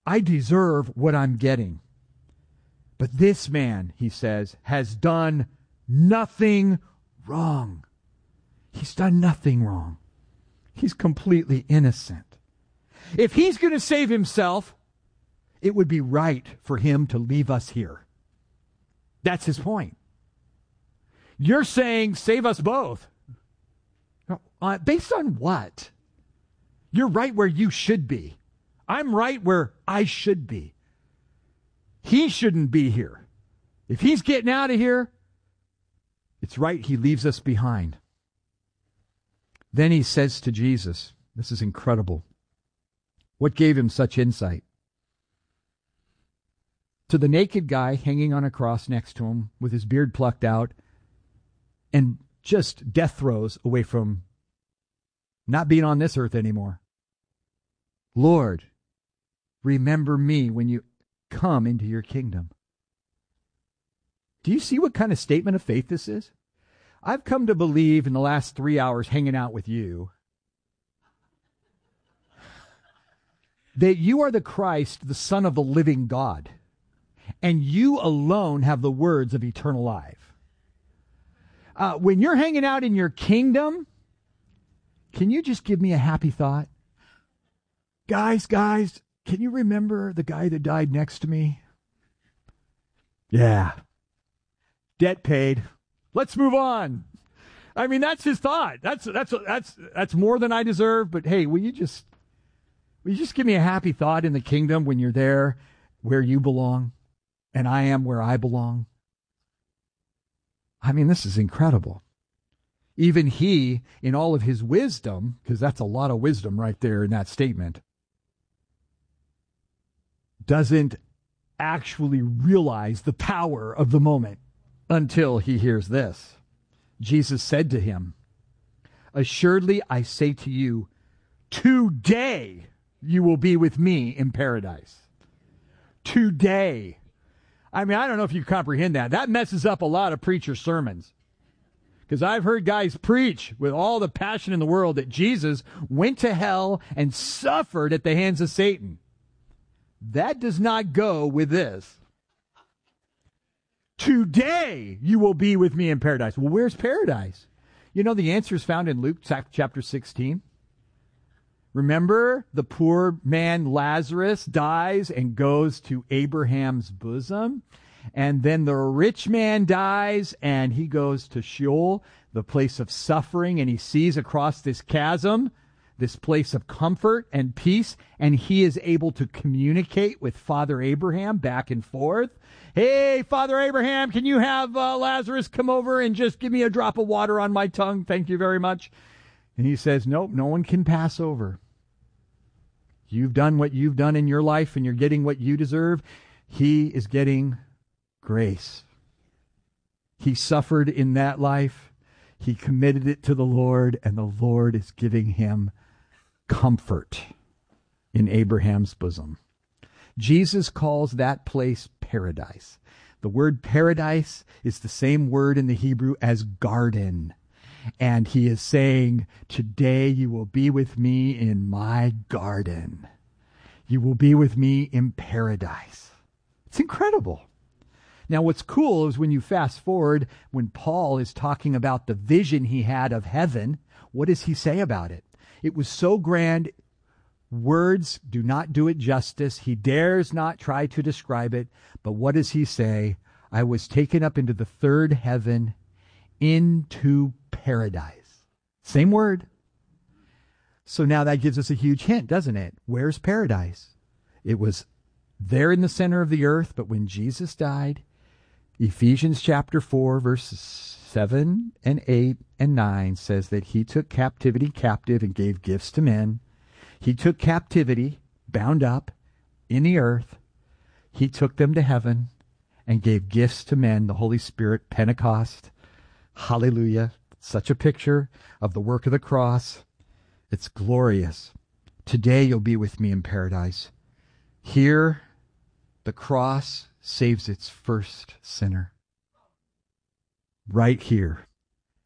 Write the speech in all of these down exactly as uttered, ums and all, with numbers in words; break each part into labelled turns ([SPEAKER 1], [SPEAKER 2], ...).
[SPEAKER 1] I deserve what I'm getting. But this man, he says, has done nothing wrong. He's done nothing wrong. He's completely innocent. If he's going to save himself, it would be right for him to leave us here. That's his point. You're saying save us both. Uh, based on what? You're right where you should be. I'm right where I should be. He shouldn't be here. If he's getting out of here, it's right he leaves us behind. Then he says to Jesus, this is incredible. What gave him such insight? To the naked guy hanging on a cross next to him with his beard plucked out and just death throes away from not being on this earth anymore. Lord, remember me when you come into your kingdom. Do you see what kind of statement of faith this is? I've come to believe in the last three hours hanging out with you that you are the Christ, the Son of the living God, and you alone have the words of eternal life. Uh, when you're hanging out in your kingdom, can you just give me a happy thought? Guys, guys, can you remember the guy that died next to me? Yeah. Debt paid. Let's move on. I mean, that's his thought. That's that's that's that's more than I deserve, but hey, will you just will you just give me a happy thought in the kingdom when you're there where you belong and I am where I belong? I mean, this is incredible. Even he, in all of his wisdom, because that's a lot of wisdom right there in that statement, doesn't actually realize the power of the moment until he hears this. Jesus said to him, assuredly I say to you, today you will be with me in paradise. Today. I mean, I don't know if you comprehend that. That messes up a lot of preacher sermons. Because I've heard guys preach with all the passion in the world that Jesus went to hell and suffered at the hands of Satan. That does not go with this. Today you will be with me in paradise. Well, where's paradise? You know, the answer is found in Luke chapter sixteen. Remember, the poor man Lazarus dies and goes to Abraham's bosom. And then the rich man dies and he goes to Sheol, the place of suffering, and he sees across this chasm this place of comfort and peace, and he is able to communicate with Father Abraham back and forth. Hey, Father Abraham, can you have uh, Lazarus come over and just give me a drop of water on my tongue? Thank you very much. And he says, nope, no one can pass over. You've done what you've done in your life, and you're getting what you deserve. He is getting grace. He suffered in that life. He committed it to the Lord, and the Lord is giving him comfort in Abraham's bosom. Jesus calls that place paradise. The word paradise is the same word in the Hebrew as garden. And he is saying, today you will be with me in my garden. You will be with me in paradise. It's incredible. Now, what's cool is when you fast forward, when Paul is talking about the vision he had of heaven, what does he say about it? It was so grand, words do not do it justice. He dares not try to describe it. But what does he say? I was taken up into the third heaven, into paradise. Same word. So now that gives us a huge hint, doesn't it? Where's paradise? It was there in the center of the earth, but when Jesus died, Ephesians chapter four, verses seven and eight and nine says that he took captivity captive and gave gifts to men. He took captivity bound up in the earth. He took them to heaven and gave gifts to men, the Holy Spirit, Pentecost. Hallelujah. Such a picture of the work of the cross. It's glorious. Today you'll be with me in paradise. Here, the cross saves its first sinner. Right here.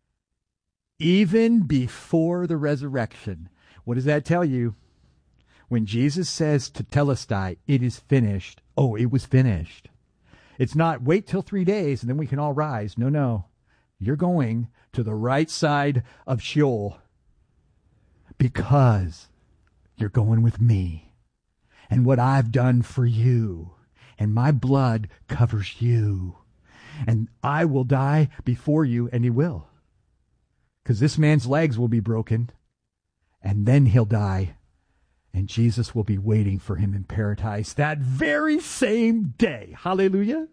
[SPEAKER 1] Even before the resurrection. What does that tell you? When Jesus says to Telestai, it is finished, oh, it was finished. It's not wait till three days and then we can all rise. No, no. You're going to the right side of Sheol because you're going with me and what I've done for you. And my blood covers you. And I will die before you, and he will. Because this man's legs will be broken, and then he'll die. And Jesus will be waiting for him in paradise that very same day. Hallelujah.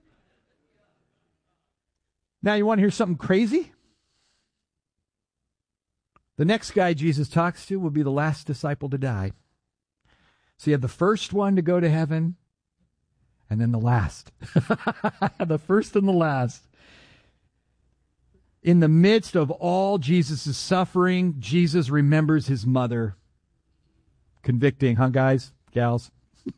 [SPEAKER 1] Now you want to hear something crazy? The next guy Jesus talks to will be the last disciple to die. So you have the first one to go to heaven, and then the last. The first and the last. In the midst of all Jesus' suffering, Jesus remembers his mother. Convicting, huh, guys, gals?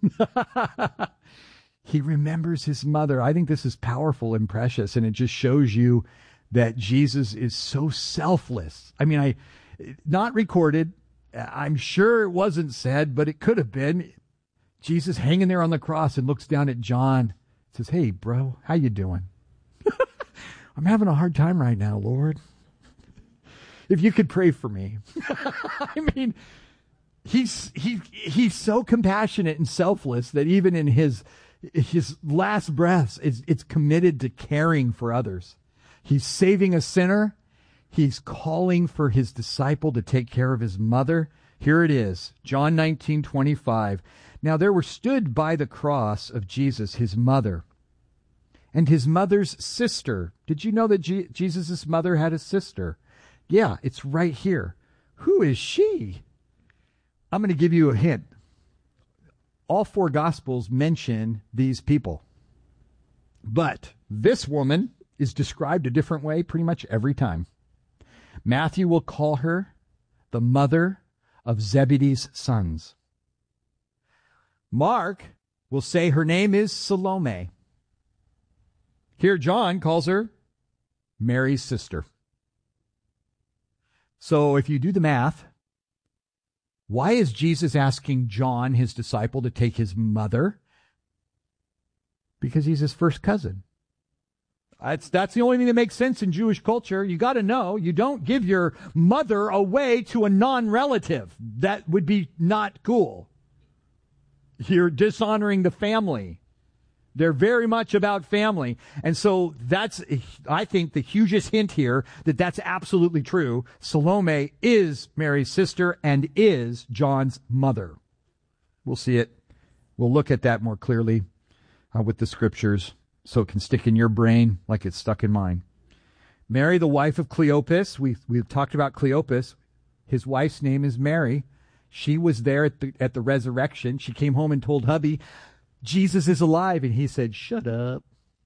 [SPEAKER 1] He remembers his mother. I think this is powerful and precious, and it just shows you that Jesus is so selfless. I mean, I not recorded. I'm sure it wasn't said, but it could have been. Jesus hanging there on the cross and looks down at John, says, "Hey, bro, how you doing?" "I'm having a hard time right now, Lord. If you could pray for me." I mean, he's he he's so compassionate and selfless that even in his his last breaths, it's, it's committed to caring for others. He's saving a sinner. He's calling for his disciple to take care of his mother. Here it is, John nineteen twenty-five. Now there were stood by the cross of Jesus his mother and his mother's sister. Did you know that Je- Jesus' mother had a sister? Yeah, it's right here. Who is she? I'm going to give you a hint. All four Gospels mention these people. But this woman is described a different way pretty much every time. Matthew will call her the mother of Zebedee's sons. Mark will say her name is Salome. Here John calls her Mary's sister. So if you do the math, why is Jesus asking John, his disciple, to take his mother? Because he's his first cousin. That's, that's the only thing that makes sense in Jewish culture. You got to know, you don't give your mother away to a non-relative. That would be not cool. You're dishonoring the family. They're very much about family. And so that's, I think, the hugest hint here that that's absolutely true. Salome is Mary's sister and is John's mother. We'll see it. We'll look at that more clearly uh, with the scriptures so it can stick in your brain like it's stuck in mine. Mary, the wife of Cleopas. We, we've talked about Cleopas. His wife's name is Mary. She was there at the, at the resurrection. She came home and told hubby, Jesus is alive. And he said, "Shut up.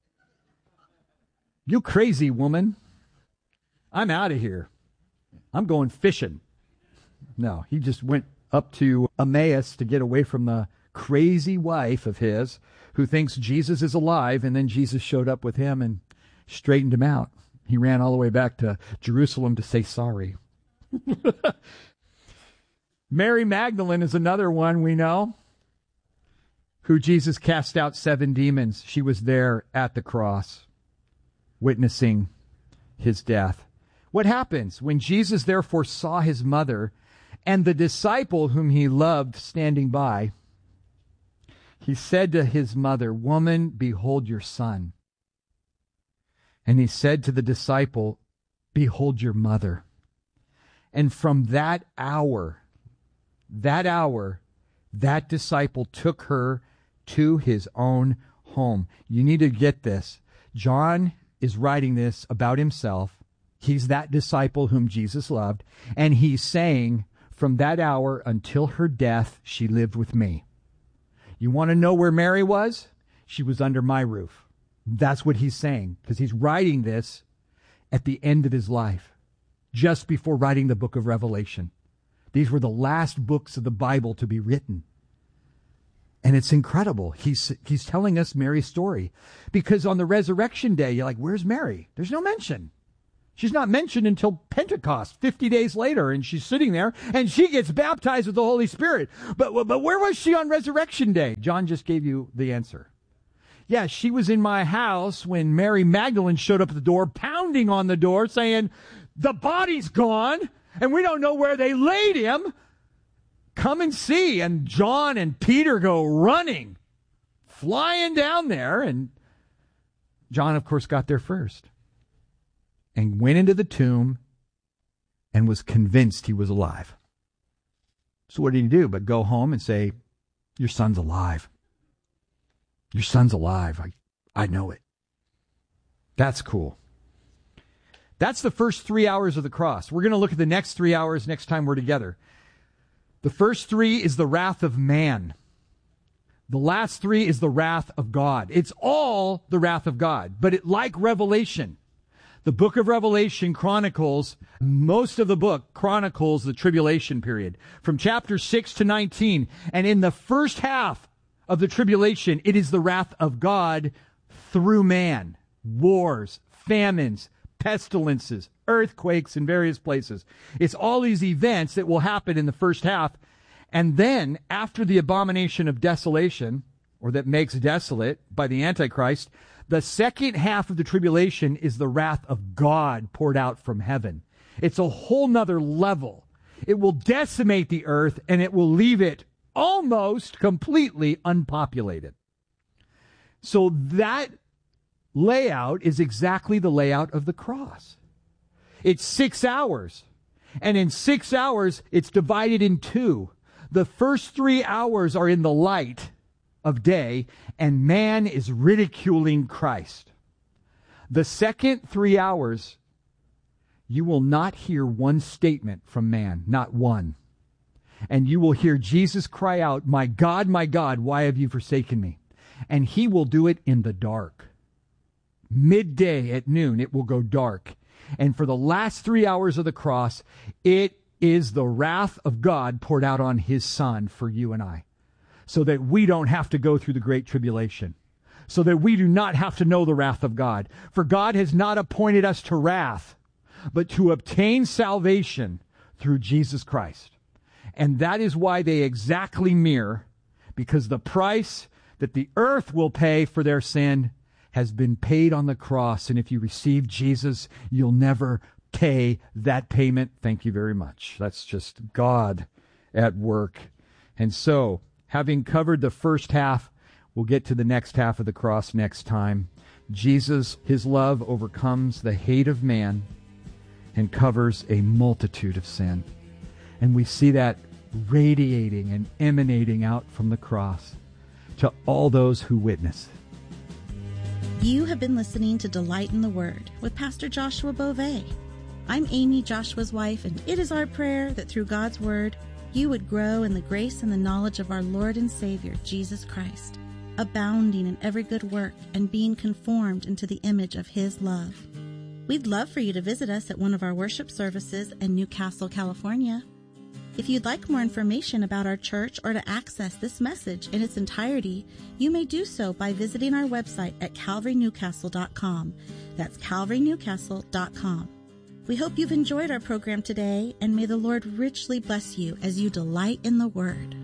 [SPEAKER 1] You crazy woman. I'm out of here. I'm going fishing." No, he just went up to Emmaus to get away from the crazy wife of his who thinks Jesus is alive. And then Jesus showed up with him and straightened him out. He ran all the way back to Jerusalem to say sorry. Mary Magdalene is another one we know, who Jesus cast out seven demons. She was there at the cross, witnessing his death. What happens when Jesus therefore saw his mother and the disciple whom he loved standing by? He said to his mother, "Woman, behold your son." And he said to the disciple, "Behold your mother." And from that hour, that hour, that disciple took her to his own home. You need to get this. John is writing this about himself. He's that disciple whom Jesus loved. And he's saying, from that hour until her death, she lived with me. You want to know where Mary was? She was under my roof. That's what he's saying, because he's writing this at the end of his life, just before writing the book of Revelation. These were the last books of the Bible to be written. And it's incredible. He's he's telling us Mary's story. Because on the resurrection day, you're like, where's Mary? There's no mention. She's not mentioned until Pentecost, fifty days later, and she's sitting there, and she gets baptized with the Holy Spirit. But, but where was she on Resurrection Day? John just gave you the answer. Yeah, she was in my house when Mary Magdalene showed up at the door, pounding on the door, saying, the body's gone, and we don't know where they laid him. Come and see. And John and Peter go running, flying down there, and John, of course, got there first and went into the tomb and was convinced he was alive. So what did he do but go home and say, your son's alive. Your son's alive. I, I know it. That's cool. That's the first three hours of the cross. We're going to look at the next three hours next time we're together. The first three is the wrath of man. The last three is the wrath of God. It's all the wrath of God. But it, like Revelation, the book of Revelation chronicles, most of the book chronicles the tribulation period from chapter six to nineteen. And in the first half of the tribulation, it is the wrath of God through man. Wars, famines, pestilences, earthquakes in various places. It's all these events that will happen in the first half. And then, after the abomination of desolation, or that makes desolate by the Antichrist, the second half of the tribulation is the wrath of God poured out from heaven. It's a whole nother level. It will decimate the earth, and it will leave it almost completely unpopulated. So that layout is exactly the layout of the cross. It's six hours. And in six hours, it's divided in two. The first three hours are in the light of day, and man is ridiculing Christ. The second three hours, you will not hear one statement from man, not one. And you will hear Jesus cry out, my God, my God, why have you forsaken me? And he will do it in the dark. Midday at noon, it will go dark. And for the last three hours of the cross, it is the wrath of God poured out on his Son for you and I, so that we don't have to go through the great tribulation, so that we do not have to know the wrath of God. For God has not appointed us to wrath, but to obtain salvation through Jesus Christ. And that is why they exactly mirror, because the price that the earth will pay for their sin has been paid on the cross. And if you receive Jesus, you'll never pay that payment. Thank you very much. That's just God at work. And so, having covered the first half, we'll get to the next half of the cross next time. Jesus, his love overcomes the hate of man and covers a multitude of sin. And we see that radiating and emanating out from the cross to all those who witness.
[SPEAKER 2] You have been listening to Delight in the Word with Pastor Joshua Beauvais. I'm Amy, Joshua's wife, and it is our prayer that through God's Word, you would grow in the grace and the knowledge of our Lord and Savior, Jesus Christ, abounding in every good work and being conformed into the image of His love. We'd love for you to visit us at one of our worship services in Newcastle, California. If you'd like more information about our church or to access this message in its entirety, you may do so by visiting our website at calvary newcastle dot com. That's calvary newcastle dot com. We hope you've enjoyed our program today, and may the Lord richly bless you as you delight in the Word.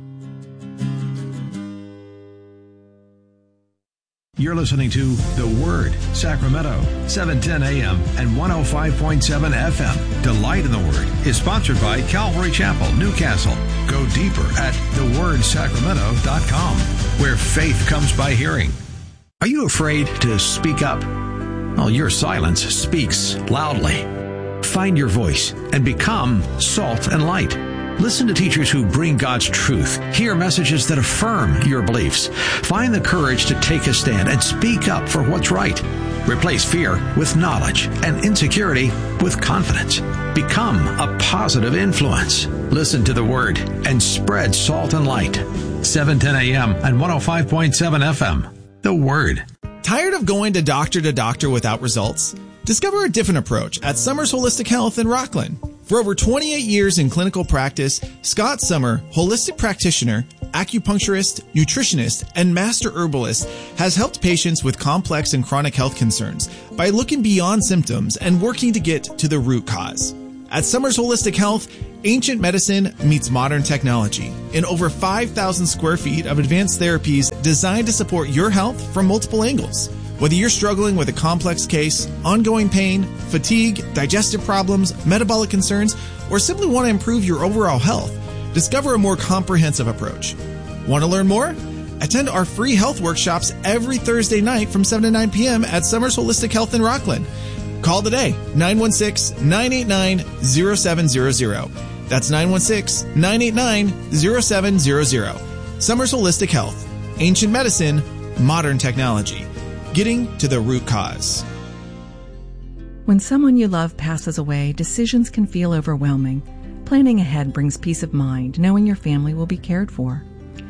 [SPEAKER 3] You're listening to The Word, Sacramento, seven ten a.m. and one oh five point seven F M. Delight in the Word is sponsored by Calvary Chapel, Newcastle. Go deeper at the word sacramento dot com, where faith comes by hearing. Are you afraid to speak up? Well, your silence speaks loudly. Find your voice and become salt and light. Listen to teachers who bring God's truth. Hear messages that affirm your beliefs. Find the courage to take a stand and speak up for what's right. Replace fear with knowledge and insecurity with confidence. Become a positive influence. Listen to the Word and spread salt and light. seven ten a.m. and one oh five point seven F M. The Word.
[SPEAKER 4] Tired of going to doctor to doctor without results? Discover a different approach at Summers Holistic Health in Rockland. For over twenty-eight years in clinical practice, Scott Summer, holistic practitioner, acupuncturist, nutritionist, and master herbalist, has helped patients with complex and chronic health concerns by looking beyond symptoms and working to get to the root cause. At Summers Holistic Health, ancient medicine meets modern technology in over five thousand square feet of advanced therapies designed to support your health from multiple angles. Whether you're struggling with a complex case, ongoing pain, fatigue, digestive problems, metabolic concerns, or simply want to improve your overall health, discover a more comprehensive approach. Want to learn more? Attend our free health workshops every Thursday night from seven to nine p.m. at Summers Holistic Health in Rockland. Call today, nine one six, nine eight nine, zero seven zero zero. That's nine one six, nine eight nine, zero seven zero zero. Summers Holistic Health. Ancient medicine, modern technology. Getting to the root cause.
[SPEAKER 5] When someone you love passes away, decisions can feel overwhelming. Planning ahead brings peace of mind, knowing your family will be cared for.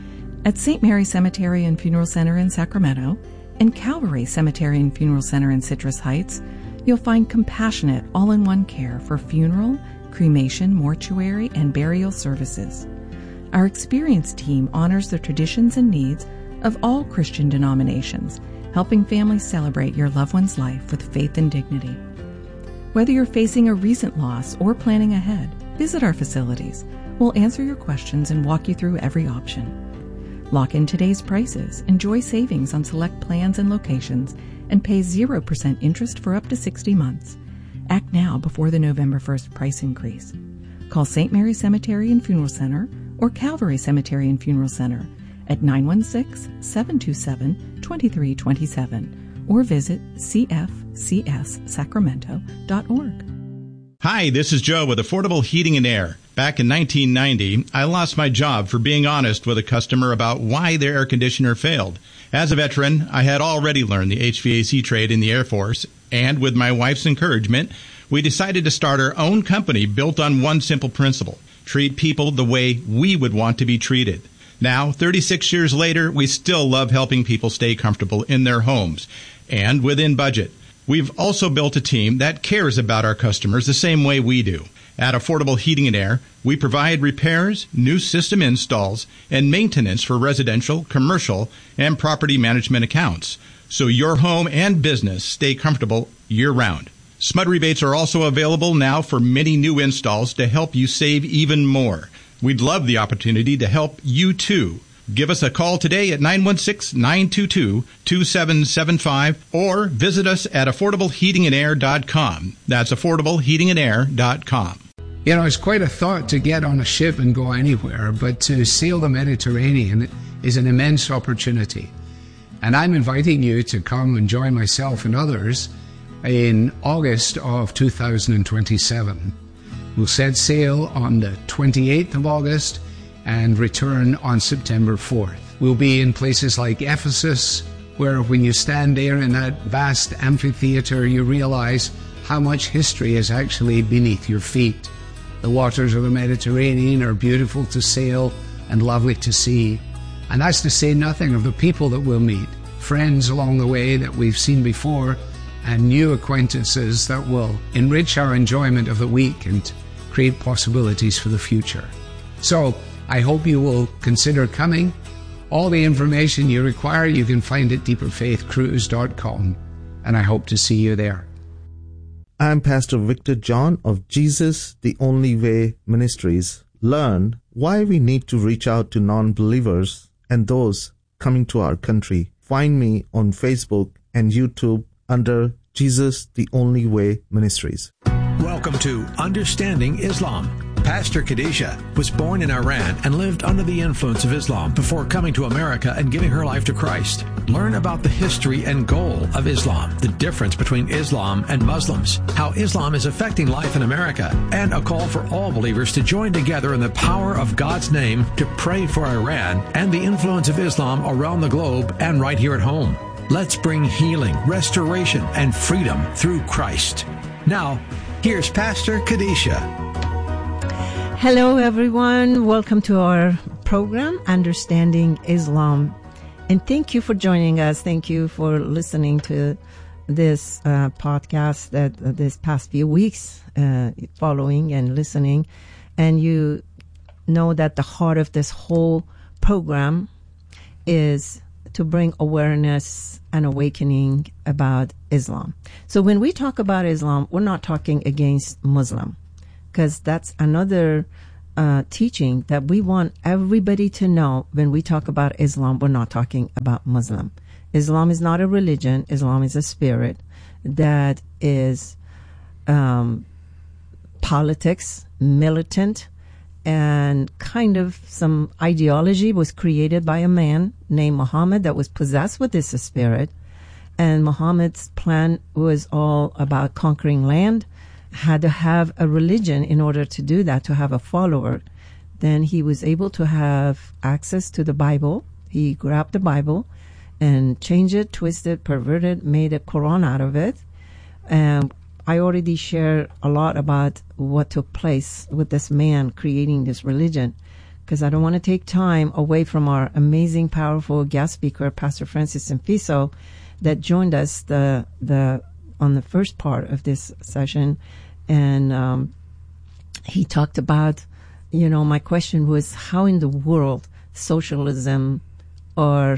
[SPEAKER 5] At Saint Mary Cemetery and Funeral Center in Sacramento and Calvary Cemetery and Funeral Center in Citrus Heights, you'll find compassionate, all-in-one care for funeral, cremation, mortuary, and burial services. Our experienced team honors the traditions and needs of all Christian denominations, helping families celebrate your loved one's life with faith and dignity. Whether you're facing a recent loss or planning ahead, visit our facilities. We'll answer your questions and walk you through every option. Lock in today's prices, enjoy savings on select plans and locations, and pay zero percent interest for up to sixty months. Act now before the November first price increase. Call Saint Mary Cemetery and Funeral Center or Calvary Cemetery and Funeral Center at nine one six, seven two seven, two three two seven or visit c f c s sacramento dot org.
[SPEAKER 6] Hi, this is Joe with Affordable Heating and Air. Back in nineteen ninety, I lost my job for being honest with a customer about why their air conditioner failed. As a veteran, I had already learned the H V A C trade in the Air Force, and with my wife's encouragement, we decided to start our own company built on one simple principle: treat people the way we would want to be treated. Now, thirty-six years later, we still love helping people stay comfortable in their homes and within budget. We've also built a team that cares about our customers the same way we do. At Affordable Heating and Air, we provide repairs, new system installs, and maintenance for residential, commercial, and property management accounts, so your home and business stay comfortable year-round. S M U D rebates are also available now for many new installs to help you save even more. We'd love the opportunity to help you, too. Give us a call today at nine one six, nine two two, two seven seven five or visit us at affordable heating and air dot com. That's affordable heating and air dot com.
[SPEAKER 7] You know, it's quite a thought to get on a ship and go anywhere, but to sail the Mediterranean is an immense opportunity. And I'm inviting you to come and join myself and others in August of two thousand twenty-seven. We'll set sail on the twenty-eighth of August and return on September fourth. We'll be in places like Ephesus, where when you stand there in that vast amphitheater, you realize how much history is actually beneath your feet. The waters of the Mediterranean are beautiful to sail and lovely to see. And that's to say nothing of the people that we'll meet, friends along the way that we've seen before, and new acquaintances that will enrich our enjoyment of the week and create possibilities for the future. So, I hope you will consider coming. All the information you require you can find at deeper faith cruise dot com, and I hope to see you there.
[SPEAKER 8] I'm Pastor Victor John of Jesus the Only Way Ministries. Learn why we need to reach out to non-believers and those coming to our country. Find me on Facebook and YouTube under Jesus the Only Way Ministries.
[SPEAKER 3] Welcome to Understanding Islam. Pastor Khadijah was born in Iran and lived under the influence of Islam before coming to America and giving her life to Christ. Learn about the history and goal of Islam, the difference between Islam and Muslims, how Islam is affecting life in America, and a call for all believers to join together in the power of God's name to pray for Iran and the influence of Islam around the globe and right here at home. Let's bring healing, restoration, and freedom through Christ. Now, here's Pastor Khadijah.
[SPEAKER 9] Hello, everyone. Welcome to our program, Understanding Islam. And thank you for joining us. Thank you for listening to this uh, podcast that uh, this past few weeks, uh, following and listening. And you know that the heart of this whole program is to bring awareness and awakening about Islam. So when we talk about Islam, we're not talking against Muslim, because that's another uh, teaching that we want everybody to know. When we talk about Islam, we're not talking about Muslim. Islam is not a religion. Islam is a spirit that is um, politics, militant, and kind of some ideology was created by a man named Muhammad that was possessed with this spirit. And Muhammad's plan was all about conquering land, had to have a religion in order to do that, to have a follower. Then he was able to have access to the Bible. He grabbed the Bible and changed it, twisted, perverted, made a Quran out of it. And I already shared a lot about what took place with this man creating this religion, because I don't want to take time away from our amazing, powerful guest speaker, Pastor Francis Simfiso, that joined us the the on the first part of this session. And um, he talked about, you know, my question was, how in the world socialism or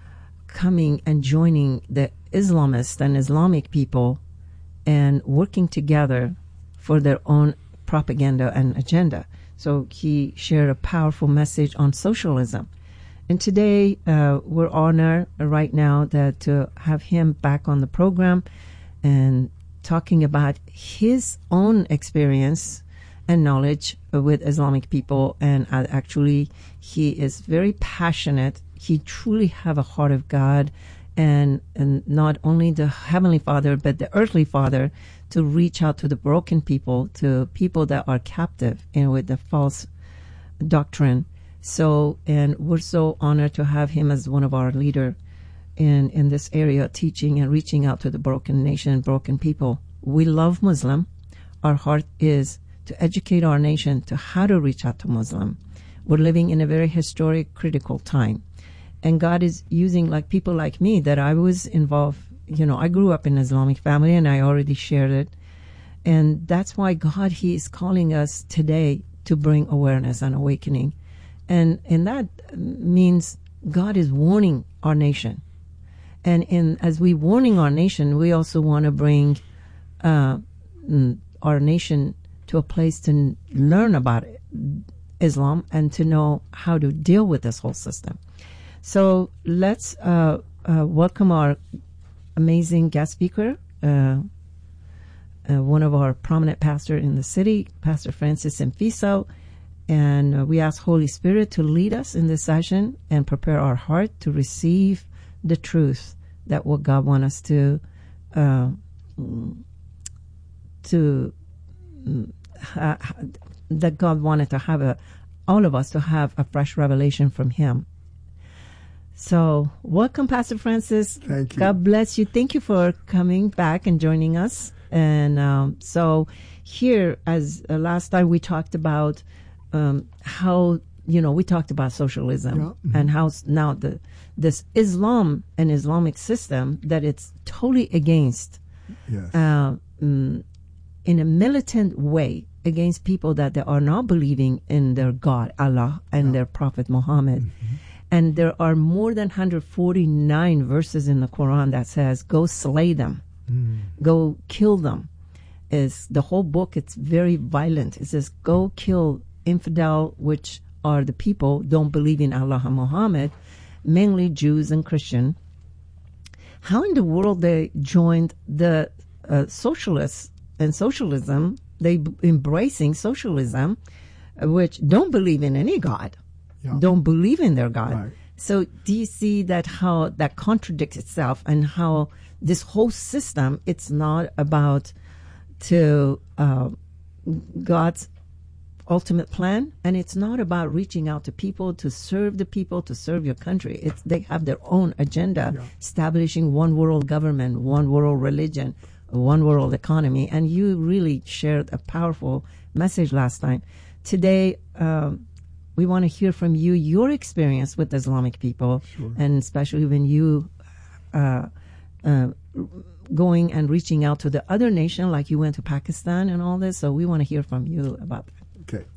[SPEAKER 9] coming and joining the Islamists and Islamic people and working together for their own propaganda and agenda. So he shared a powerful message on socialism. And today, uh, we're honored right now that to have him back on the program and talking about his own experience and knowledge with Islamic people. And uh, actually, he is very passionate. He truly have a heart of God, and, and not only the Heavenly Father, but the earthly Father, to reach out to the broken people, to people that are captive and with the false doctrine. So, and we're so honored to have him as one of our leader in, in this area, teaching and reaching out to the broken nation, broken people. We love Muslim. Our heart is to educate our nation to how to reach out to Muslim. We're living in a very historic, critical time. And God is using like people like me that I was involved. You know, I grew up in an Islamic family, and I already shared it. And that's why God, He is calling us today to bring awareness and awakening. And and that means God is warning our nation. And in as we warning our nation, we also want to bring uh, our nation to a place to learn about Islam and to know how to deal with this whole system. So let's uh, uh, welcome our amazing guest speaker, uh, uh, one of our prominent pastors in the city, Pastor Francis Simfiso. And uh, we ask Holy Spirit to lead us in this session and prepare our heart to receive the truth that what God wants us to uh, to uh, that God wanted to have a all of us to have a fresh revelation from Him. So, welcome, Pastor Francis.
[SPEAKER 10] Thank you.
[SPEAKER 9] God bless you. Thank you for coming back and joining us. And um, so, here, as uh, last time we talked about um, how, you know, we talked about socialism, yeah. mm-hmm. and how now the this Islam and Islamic system that it's totally against,
[SPEAKER 10] yes.
[SPEAKER 9] uh, um, in a militant way, against people that they are not believing in their God, Allah, and yeah. their Prophet Muhammad. Mm-hmm. And there are more than one hundred forty-nine verses in the Quran that says, go slay them, mm. go kill them. Is the whole book, it's very violent. It says, go kill infidel, which are the people don't believe in Allah and Muhammad, mainly Jews and Christian. How in the world they joined the uh, socialists and socialism, they b- embracing socialism, uh, which don't believe in any God. Yeah. Don't believe in their God.
[SPEAKER 10] Right.
[SPEAKER 9] So do you see that how that contradicts itself, and how this whole system, it's not about to uh, God's ultimate plan, and it's not about reaching out to people to serve the people, to serve your country. It's they have their own agenda, yeah. establishing one world government, one world religion, one world economy. And you really shared a powerful message last time. Today, um, we want to hear from you, your experience with Islamic people,
[SPEAKER 10] sure.
[SPEAKER 9] and especially when you uh, uh, going and reaching out to the other nation, like you went to Pakistan and all this. So we want to hear from you about that.
[SPEAKER 10] Okay.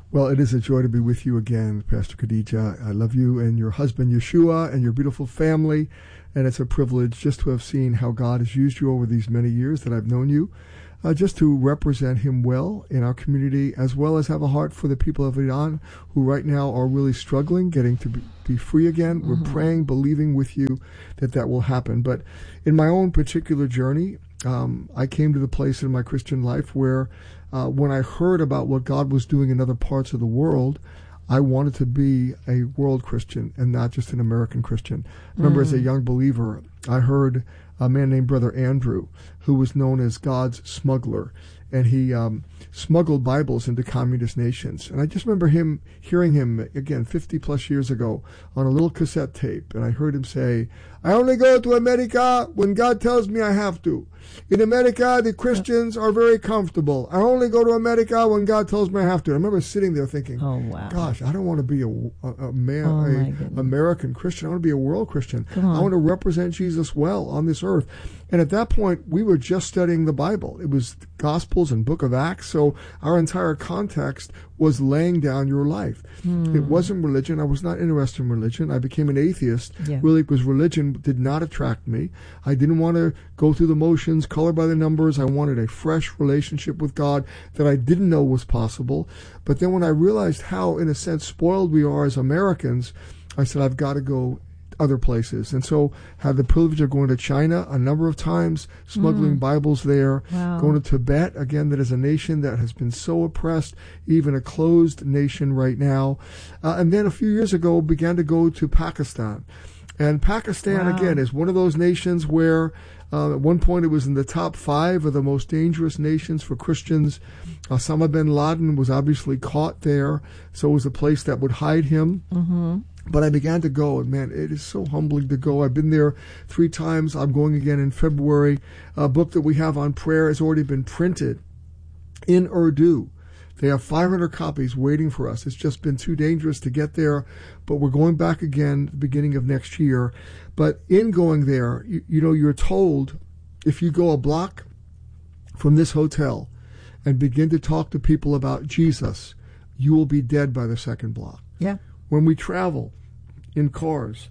[SPEAKER 10] Well, it is a joy to be with you again, Pastor Khadija. I love you and your husband, Yeshua, and your beautiful family. And it's a privilege just to have seen how God has used you over these many years that I've known you, uh, just to represent him well in our community, as well as have a heart for the people of Iran who right now are really struggling, getting to be, be free again. Mm-hmm. We're praying, believing with you that that will happen. But in my own particular journey, um, I came to the place in my Christian life where Uh, when I heard about what God was doing in other parts of the world, I wanted to be a world Christian and not just an American Christian. I remember mm. as a young believer, I heard a man named Brother Andrew, who was known as God's smuggler, and he um, smuggled Bibles into communist nations. And I just remember him, hearing him, again, fifty plus years ago, on a little cassette tape, and I heard him say, "I only go to America when God tells me I have to. In America, the Christians are very comfortable. I only go to America when God tells me I have to." I remember sitting there thinking, "Oh wow, gosh, I don't want to be a, a, a man, oh, a American Christian. I want to be a world Christian. I want to represent Jesus well on this earth." And at that point, we were just studying the Bible. It was Gospels and Book of Acts, so our entire context was laying down your life. Hmm. It wasn't religion. I was not interested in religion. I became an atheist, yeah. really, because religion did not attract me. I didn't want to go through the motions, color by the numbers. I wanted a fresh relationship with God that I didn't know was possible. But then when I realized how, in a sense, spoiled we are as Americans, I said, I've got to go other places. And so had the privilege of going to China a number of times, smuggling mm. Bibles there, wow. going to Tibet, again, that is a nation that has been so oppressed, even a closed nation right now. Uh, and then a few years ago, began to go to Pakistan. And Pakistan, wow. again, is one of those nations where uh, at one point it was in the top five of the most dangerous nations for Christians. Osama bin Laden was obviously caught there, so it was a place that would hide him. Mm-hmm. But I began to go, and man, it is so humbling to go. I've been there three times. I'm going again in February. A book that we have on prayer has already been printed in Urdu. They have five hundred copies waiting for us. It's just been too dangerous to get there, but we're going back again at the beginning of next year. But in going there, you, you know, you're told if you go a block from this hotel and begin to talk to people about Jesus, you will be dead by the second block.
[SPEAKER 9] Yeah.
[SPEAKER 10] When we travel in cars,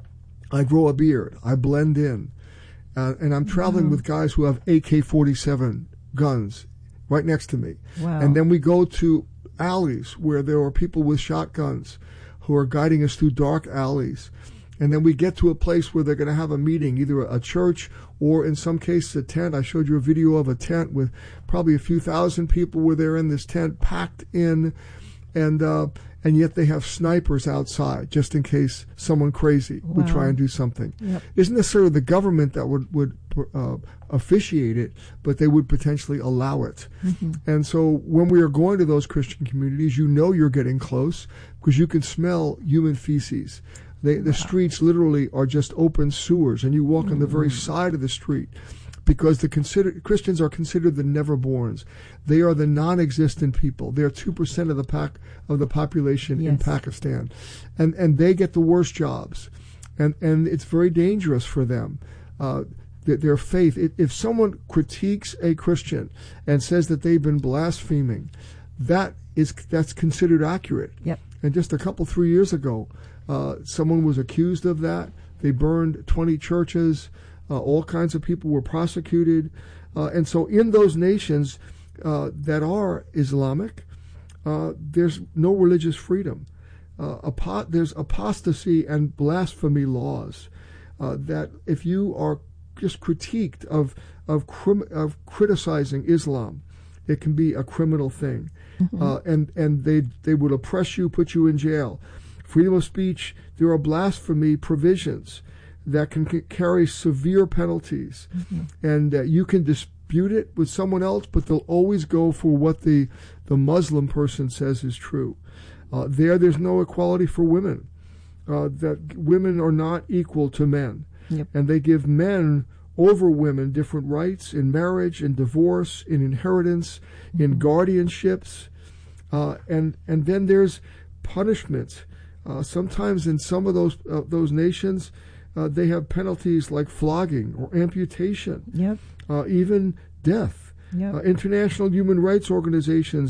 [SPEAKER 10] I grow a beard. I blend in. Uh, and I'm traveling mm-hmm. with guys who have A K forty-seven guns right next to me.
[SPEAKER 9] Wow.
[SPEAKER 10] And then we go to alleys where there are people with shotguns who are guiding us through dark alleys. And then we get to a place where they're going to have a meeting, either a church or in some cases a tent. I showed you a video of a tent with probably a few thousand people were there in this tent, packed in, and uh, and yet they have snipers outside just in case someone crazy wow. would try and do something. Yep. It isn't necessarily the government that would, would uh, officiate it, but they would potentially allow it. Mm-hmm. And so when we are going to those Christian communities, you know you're getting close because you can smell human feces. They, the wow. streets literally are just open sewers, and you walk mm-hmm. on the very side of the street because the consider, Christians are considered the never-borns. They are the non-existent people. They are two percent of the pac, of the population yes. in Pakistan. And and they get the worst jobs. And, and it's very dangerous for them. Uh, their faith, if someone critiques a Christian and says that they've been blaspheming, that is that's considered accurate.
[SPEAKER 9] Yep.
[SPEAKER 10] And just a couple, three years ago, uh, someone was accused of that. They burned twenty churches. Uh, all kinds of people were prosecuted. Uh, and so in those nations uh, that are Islamic, uh, there's no religious freedom. Uh, apo- there's apostasy and blasphemy laws uh, that if you are just critiqued of of, crim- of criticizing Islam, it can be a criminal thing. Mm-hmm. Uh, and and they they would oppress you, put you in jail. Freedom of speech, there are blasphemy provisions that can c- carry severe penalties. Mm-hmm. And uh, you can dispute it with someone else, but they'll always go for what the, the Muslim person says is true. Uh, there, there's no equality for women. Uh, that women are not equal to men. Yep. And they give men over women different rights in marriage, in divorce, in inheritance, mm-hmm. in guardianships. Uh, and, and then there's punishments. Uh, sometimes in some of those uh, those nations, uh, they have penalties like flogging or amputation,
[SPEAKER 9] yep.
[SPEAKER 10] uh, even death.
[SPEAKER 9] Yep.
[SPEAKER 10] Uh, international human rights organizations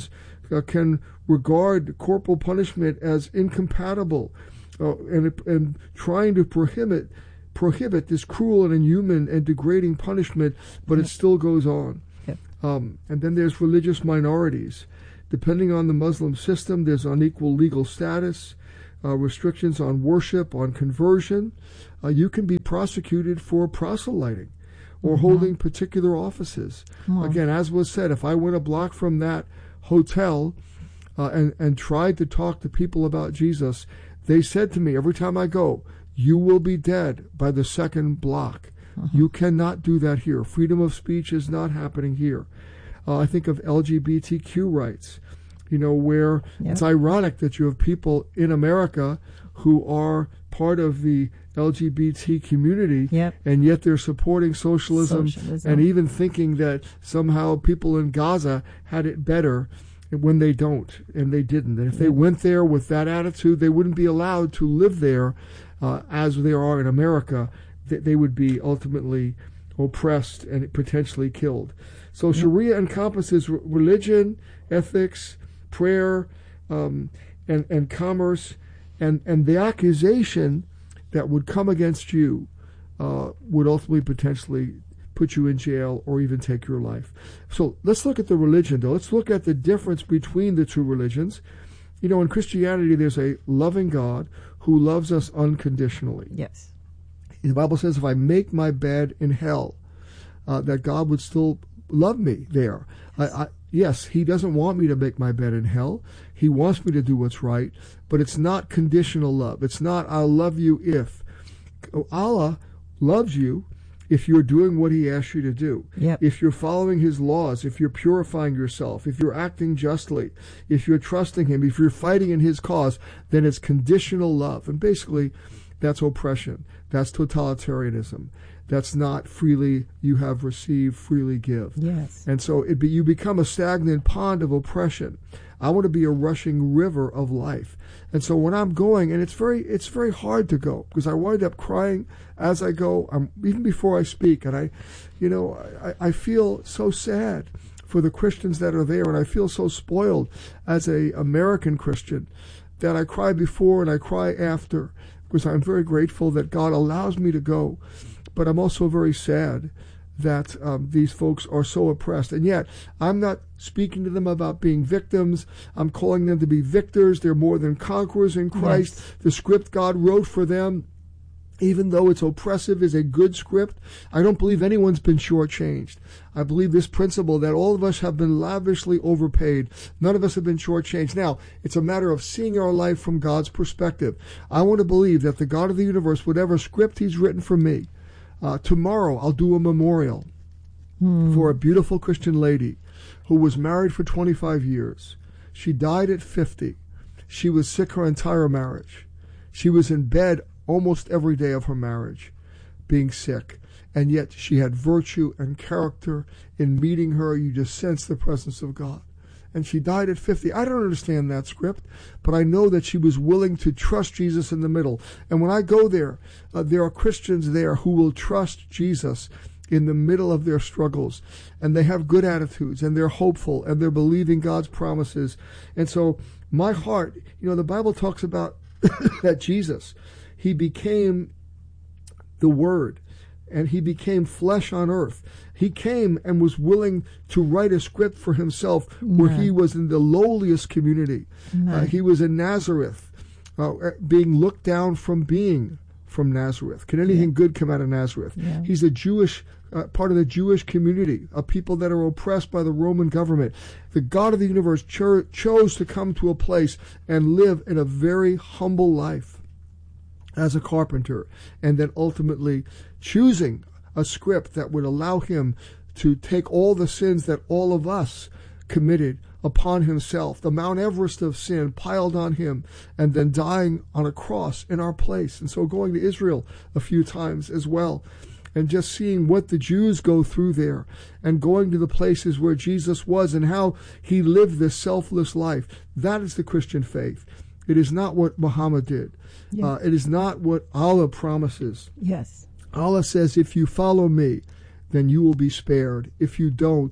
[SPEAKER 10] uh, can regard corporal punishment as incompatible, uh, and, and trying to prohibit prohibit this cruel and inhuman and degrading punishment, but yep. it still goes on.
[SPEAKER 9] Yep.
[SPEAKER 10] Um, and then there's religious minorities. Depending on the Muslim system, there's unequal legal status, uh, restrictions on worship, on conversion. Uh, you can be prosecuted for proselyting or mm-hmm. holding particular offices. Again, as was said, if I went a block from that hotel uh, and, and tried to talk to people about Jesus, they said to me every time I go, you will be dead by the second block. Uh-huh. You cannot do that here. Freedom of speech is not happening here. Uh, I think of L G B T Q rights, you know, where yep. it's ironic that you have people in America who are part of the L G B T community,
[SPEAKER 9] yep.
[SPEAKER 10] and yet they're supporting socialism,
[SPEAKER 9] socialism
[SPEAKER 10] and even thinking that somehow people in Gaza had it better when they don't, and they didn't. And if yep. they went there with that attitude, they wouldn't be allowed to live there uh, as they are in America. They, they would be ultimately oppressed and potentially killed. So yep. Sharia encompasses r- religion, ethics, prayer, um, and, and commerce, and, and the accusation that would come against you uh, would ultimately potentially put you in jail or even take your life. So let's look at the religion, though. Let's look at the difference between the two religions. You know, in Christianity, there's a loving God who loves us unconditionally.
[SPEAKER 9] Yes.
[SPEAKER 10] The Bible says if I make my bed in hell, uh, that God would still love me there. I, I, yes, he doesn't want me to make my bed in hell. He wants me to do what's right, but it's not conditional love. It's not, I'll love you if. Allah loves you if you're doing what he asks you to do.
[SPEAKER 9] Yep.
[SPEAKER 10] If you're following his laws, if you're purifying yourself, if you're acting justly, if you're trusting him, if you're fighting in his cause, then it's conditional love. And basically, that's oppression. That's totalitarianism. That's not freely you have received, freely give.
[SPEAKER 9] Yes.
[SPEAKER 10] And so it be, you become a stagnant pond of oppression. I want to be a rushing river of life. And so when I'm going, and it's very it's very hard to go, because I wind up crying as I go, I'm, even before I speak. And I, you know, I, I feel so sad for the Christians that are there, and I feel so spoiled as a American Christian that I cry before and I cry after, because I'm very grateful that God allows me to go. But I'm also very sad that um, these folks are so oppressed. And yet, I'm not speaking to them about being victims. I'm calling them to be victors. They're more than conquerors in Christ.
[SPEAKER 9] Yes.
[SPEAKER 10] The script God wrote for them, even though it's oppressive, is a good script. I don't believe anyone's been shortchanged. I believe this principle that all of us have been lavishly overpaid. None of us have been shortchanged. Now, it's a matter of seeing our life from God's perspective. I want to believe that the God of the universe, whatever script he's written for me, Uh, tomorrow I'll do a memorial hmm. for a beautiful Christian lady who was married for twenty-five years. She died at fifty. She was sick her entire marriage. She was in bed almost every day of her marriage, being sick. And yet she had virtue and character. In meeting her, you just sense the presence of God. And she died at fifty. I don't understand that script, but I know that she was willing to trust Jesus in the middle. And when I go there, uh, there are Christians there who will trust Jesus in the middle of their struggles. And they have good attitudes, and they're hopeful, and they're believing God's promises. And so my heart, you know, the Bible talks about that Jesus, he became the Word, and he became flesh on earth. He came and was willing to write a script for himself where he was in the lowliest community. Uh, he was in Nazareth, uh, being looked down from being from Nazareth. Can anything yeah. good come out of Nazareth?
[SPEAKER 9] Yeah.
[SPEAKER 10] He's a Jewish, uh, part of the Jewish community, a people that are oppressed by the Roman government. The God of the universe cho- chose to come to a place and live in a very humble life as a carpenter, and then ultimately choosing a script that would allow him to take all the sins that all of us committed upon himself, the Mount Everest of sin piled on him, and then dying on a cross in our place. And so going to Israel a few times as well, and just seeing what the Jews go through there, and going to the places where Jesus was and how he lived this selfless life. That is the Christian faith. It is not what Muhammad did.
[SPEAKER 9] Yes.
[SPEAKER 10] Uh, it is not what Allah promises.
[SPEAKER 9] Yes.
[SPEAKER 10] Allah says, if you follow me, then you will be spared. If you don't,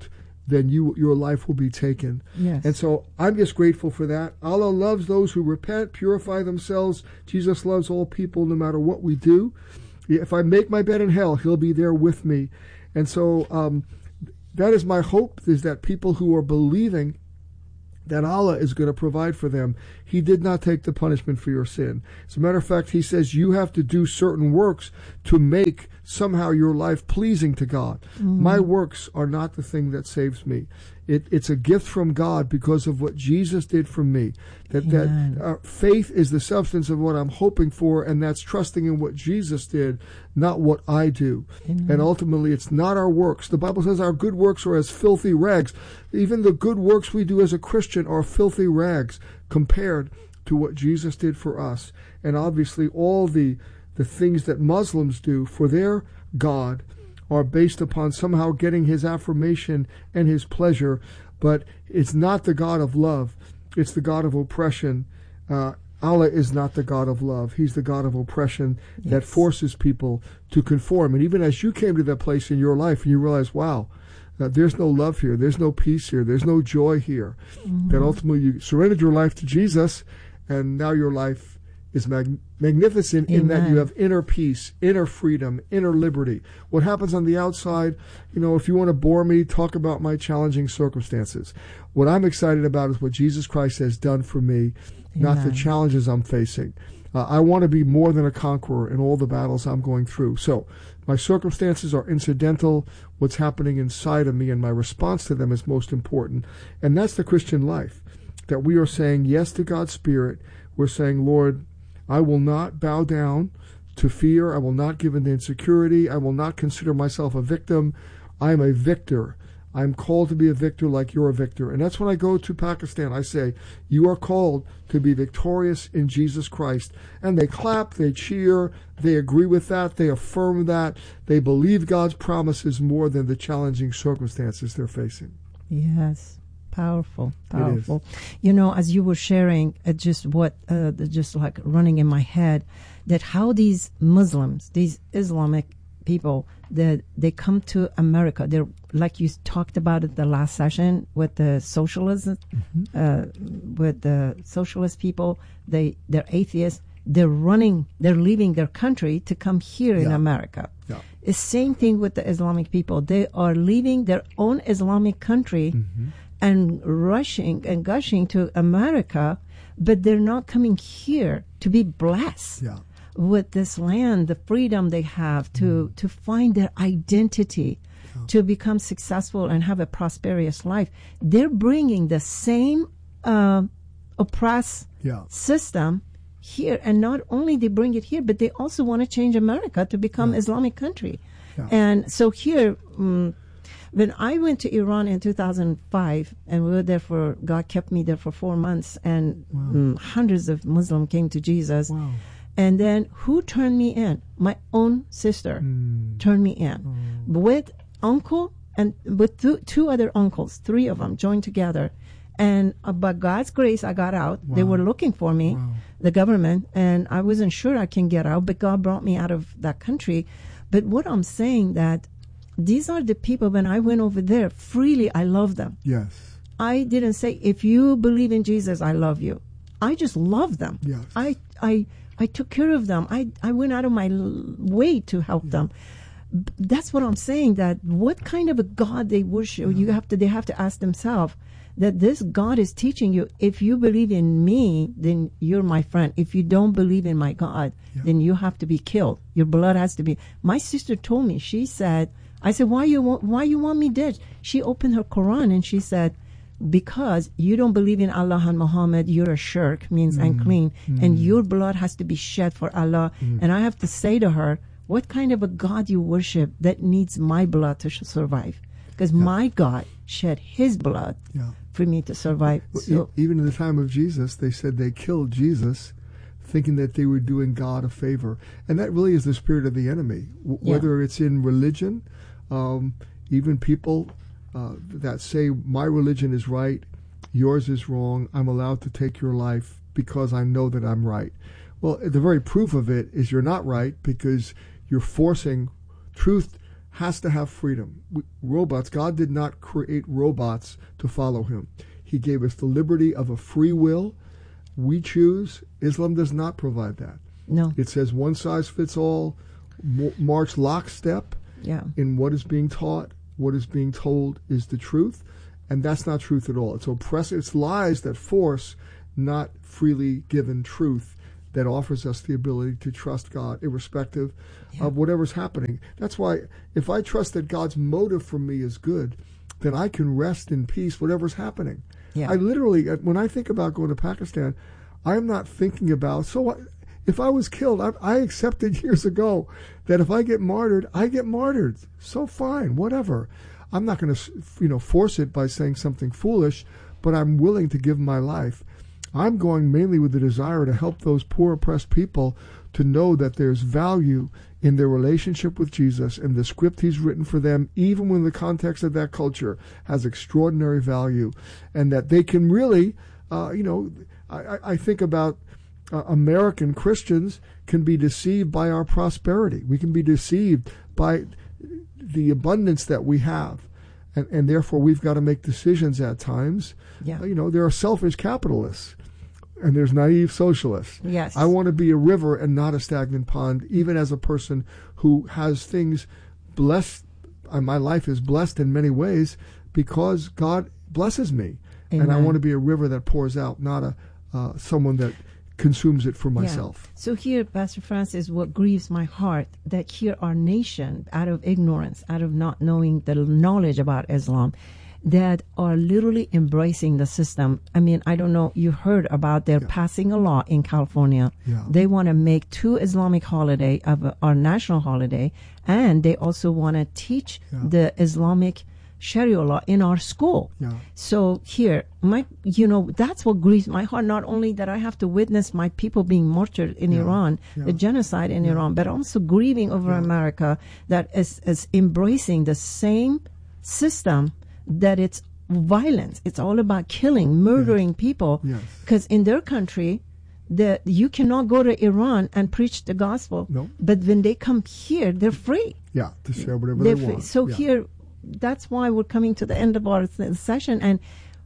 [SPEAKER 10] then you your life will be taken.
[SPEAKER 9] Yes.
[SPEAKER 10] And so I'm just grateful for that. Allah loves those who repent, purify themselves. Jesus loves all people no matter what we do. If I make my bed in hell, he'll be there with me. And so um, that is my hope, is that people who are believing that Allah is going to provide for them. He did not take the punishment for your sin. As a matter of fact, he says you have to do certain works to make somehow your life pleasing to God. Mm-hmm. My works are not the thing that saves me. It, it's a gift from God because of what Jesus did for me. That Amen. that uh, faith is the substance of what I'm hoping for, and that's trusting in what Jesus did, not what I do. Amen. And ultimately, it's not our works. The Bible says our good works are as filthy rags. Even the good works we do as a Christian are filthy rags compared to what Jesus did for us. And obviously, all the the things that Muslims do for their God are based upon somehow getting his affirmation and his pleasure, but it's not the God of love. It's the God of oppression. Uh, Allah is not the God of love. He's the God of oppression yes. that forces people to conform. And even as you came to that place in your life and you realize, wow, uh, there's no love here, there's no peace here, there's no joy here, mm-hmm. that ultimately you surrendered your life to Jesus, and now your life is mag- magnificent Amen. In that you have inner peace, inner freedom, inner liberty. What happens on the outside, you know, if you want to bore me, talk about my challenging circumstances. What I'm excited about is what Jesus Christ has done for me, Amen. Not the challenges I'm facing. Uh, I want to be more than a conqueror in all the battles I'm going through. So my circumstances are incidental. What's happening inside of me and my response to them is most important. And that's the Christian life, that we are saying yes to God's Spirit. We're saying, Lord, I will not bow down to fear. I will not give in to insecurity. I will not consider myself a victim. I am a victor. I'm called to be a victor like you're a victor. And that's when I go to Pakistan. I say, you are called to be victorious in Jesus Christ. And they clap, they cheer, they agree with that, they affirm that. They believe God's promises more than the challenging circumstances they're facing.
[SPEAKER 9] Yes. Powerful, powerful. You know, as you were sharing, uh, just what, uh, just like running in my head, that how these Muslims, these Islamic people, that they come to America. They're like you talked about it the last session with the socialism, mm-hmm. uh, with the socialist people. They they're atheists. They're running. They're leaving their country to come here yeah. in America. Yeah. The same thing with the Islamic people. They are leaving their own Islamic country. Mm-hmm. and rushing and gushing to America, but they're not coming here to be blessed yeah. with this land, the freedom they have to, mm. to find their identity, yeah. to become successful and have a prosperous life. They're bringing the same uh, oppressed yeah. system here, and not only they bring it here, but they also want to change America to become yeah. Islamic country. Yeah. And so here, um, when I went to Iran in two thousand five, and we were there for, God kept me there for four months, and wow. um, hundreds of Muslims came to Jesus. Wow. And then who turned me in? My own sister mm. turned me in. Oh. With uncle and with two, two other uncles, three of them joined together. And uh, by God's grace, I got out. Wow. They were looking for me, wow. the government, and I wasn't sure I can get out, but God brought me out of that country. But what I'm saying that these are the people, when I went over there, freely I love them.
[SPEAKER 10] Yes.
[SPEAKER 9] I didn't say, if you believe in Jesus, I love you. I just love them.
[SPEAKER 10] Yes.
[SPEAKER 9] I I I took care of them. I, I went out of my l- way to help yeah. them. B- that's what I'm saying, that what kind of a God they worship, yeah. you have to, they have to ask themselves that this God is teaching you, if you believe in me, then you're my friend. If you don't believe in my God, yeah. then you have to be killed. Your blood has to be. My sister told me, she said, I said, why you want, why you want me dead? She opened her Quran and she said, because you don't believe in Allah and Muhammad, you're a shirk, means mm. unclean, mm. and your blood has to be shed for Allah. Mm. And I have to say to her, what kind of a God you worship that needs my blood to survive? Because yeah. my God shed his blood yeah. for me to survive.
[SPEAKER 10] Well,
[SPEAKER 9] so,
[SPEAKER 10] e- even in the time of Jesus, they said they killed Jesus thinking that they were doing God a favor. And that really is the spirit of the enemy. W- yeah. Whether it's in religion, um, even people uh, that say, my religion is right, yours is wrong, I'm allowed to take your life because I know that I'm right. Well, the very proof of it is you're not right, because you're forcing truth has to have freedom. We, robots, God did not create robots to follow him. He gave us the liberty of a free will. We choose. Islam does not provide that.
[SPEAKER 9] No.
[SPEAKER 10] It says one size fits all, march lockstep
[SPEAKER 9] yeah.
[SPEAKER 10] in what is being taught, what is being told is the truth, and that's not truth at all. It's oppressive. It's lies that force, not freely given truth that offers us the ability to trust God irrespective yeah. of whatever's happening. That's why if I trust that God's motive for me is good, then I can rest in peace whatever's happening.
[SPEAKER 9] Yeah.
[SPEAKER 10] I literally, when I think about going to Pakistan, I'm not thinking about, so what, if I was killed, I, I accepted years ago that if I get martyred, I get martyred. So fine, whatever. I'm not going to, you know, force it by saying something foolish, but I'm willing to give my life. I'm going mainly with the desire to help those poor, oppressed people to know that there's value in their relationship with Jesus and the script he's written for them, even when the context of that culture has extraordinary value, and that they can really, uh, you know, I, I think about uh, American Christians can be deceived by our prosperity. We can be deceived by the abundance that we have. And, and therefore, we've got to make decisions at times.
[SPEAKER 9] Yeah.
[SPEAKER 10] You know, there are selfish capitalists, and there's naive socialists.
[SPEAKER 9] Yes.
[SPEAKER 10] I want to be a river and not a stagnant pond, even as a person who has things blessed. Uh, my life is blessed in many ways because God blesses me.
[SPEAKER 9] Amen.
[SPEAKER 10] And I want to be a river that pours out, not a uh, someone that consumes it for myself.
[SPEAKER 9] Yeah. So here, Pastor Francis, what grieves my heart, that here our nation, out of ignorance, out of not knowing the knowledge about Islam, that are literally embracing the system. I mean, I don't know, you heard about they're yeah. passing a law in California.
[SPEAKER 10] Yeah.
[SPEAKER 9] They want to make two Islamic holiday of our national holiday, and they also want to teach
[SPEAKER 10] yeah.
[SPEAKER 9] the Islamic Sharia law in our school.
[SPEAKER 10] Yeah.
[SPEAKER 9] So here, my, you know, that's what grieves my heart. Not only that I have to witness my people being martyred in
[SPEAKER 10] yeah.
[SPEAKER 9] Iran,
[SPEAKER 10] yeah.
[SPEAKER 9] the genocide in
[SPEAKER 10] yeah.
[SPEAKER 9] Iran, but also grieving over
[SPEAKER 10] yeah.
[SPEAKER 9] America that is, is embracing the same system that it's violence. It's all about killing, murdering
[SPEAKER 10] yes.
[SPEAKER 9] people.
[SPEAKER 10] Yes.
[SPEAKER 9] Because in their country, the, you cannot go to Iran and preach the gospel.
[SPEAKER 10] No.
[SPEAKER 9] But when they come here, they're free.
[SPEAKER 10] Yeah, to share whatever
[SPEAKER 9] They're
[SPEAKER 10] they
[SPEAKER 9] free.
[SPEAKER 10] want.
[SPEAKER 9] So
[SPEAKER 10] yeah.
[SPEAKER 9] here, that's why we're coming to the end of our session, and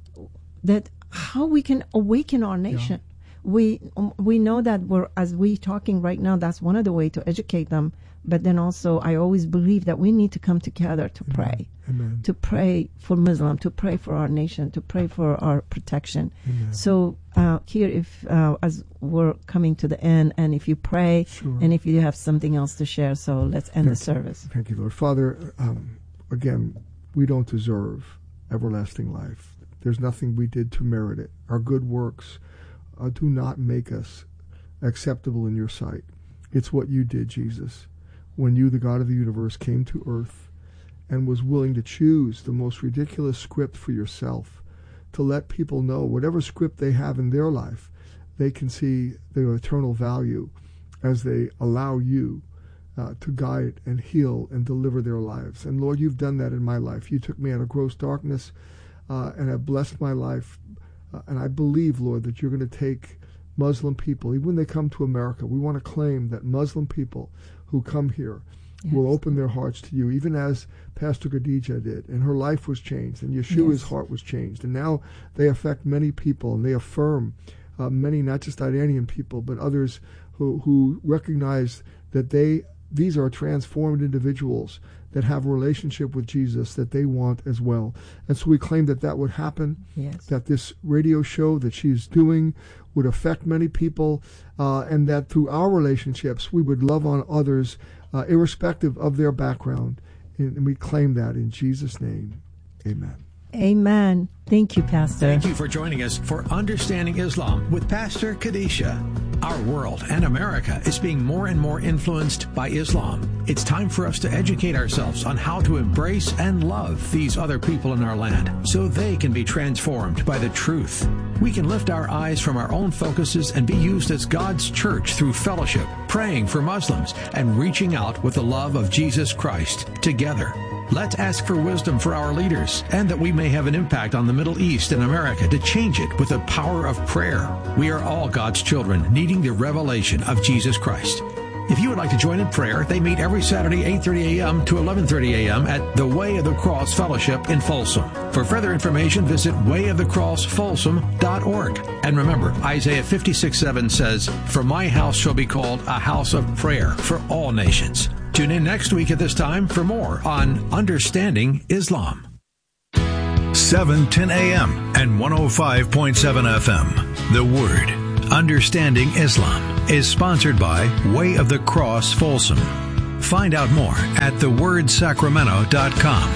[SPEAKER 9] that how we can awaken our nation. Yeah. We um, we know that we're, as we talking right now, that's one of the way to educate them. But then also, I always believe that we need to come together to
[SPEAKER 10] Amen.
[SPEAKER 9] pray,
[SPEAKER 10] Amen.
[SPEAKER 9] to pray for Muslim, to pray for our nation, to pray for our protection.
[SPEAKER 10] Amen.
[SPEAKER 9] So uh, here, if uh, as we're coming to the end, and if you pray,
[SPEAKER 10] sure.
[SPEAKER 9] and if you have something else to share, so let's end
[SPEAKER 10] Thank
[SPEAKER 9] the service.
[SPEAKER 10] You. Thank you, Lord. Father, um, again, we don't deserve everlasting life. There's nothing we did to merit it. Our good works uh, do not make us acceptable in your sight. It's what you did, Jesus, when you, the God of the universe, came to earth and was willing to choose the most ridiculous script for yourself to let people know whatever script they have in their life, they can see their eternal value as they allow you Uh, to guide and heal and deliver their lives. And Lord, you've done that in my life. You took me out of gross darkness uh, and have blessed my life. Uh, and I believe, Lord, that you're going to take Muslim people, even when they come to America. We want to claim that Muslim people who come here yes. will open their hearts to you, even as Pastor Khadija did. And her life was changed, and Yeshua's yes. heart was changed. And now they affect many people, and they affirm uh, many, not just Iranian people, but others who, who recognize that they these are transformed individuals that have a relationship with Jesus that they want as well. And so we claim that that would happen,
[SPEAKER 9] yes.
[SPEAKER 10] that this radio show that she's doing would affect many people, uh, and that through our relationships we would love on others uh, irrespective of their background. And, and we claim that in Jesus' name. Amen.
[SPEAKER 9] Amen. Thank you, Pastor.
[SPEAKER 3] Thank you for joining us for Understanding Islam with Pastor Khadija. Our world and America is being more and more influenced by Islam. It's time for us to educate ourselves on how to embrace and love these other people in our land so they can be transformed by the truth. We can lift our eyes from our own focuses and be used as God's church through fellowship, praying for Muslims, and reaching out with the love of Jesus Christ together. Let's ask for wisdom for our leaders, and that we may have an impact on the Middle East and America to change it with the power of prayer. We are all God's children, needing the revelation of Jesus Christ. If you would like to join in prayer, they meet every Saturday, eight thirty a.m. to eleven thirty a.m. at the Way of the Cross Fellowship in Folsom. For further information, visit way of the cross folsom dot org. And remember, Isaiah fifty-six seven says, "For my house shall be called a house of prayer for all nations." Tune in next week at this time for more on Understanding Islam.
[SPEAKER 11] seven ten a.m. and one oh five point seven F M. The Word, Understanding Islam, is sponsored by Way of the Cross Folsom. Find out more at the word sacramento dot com.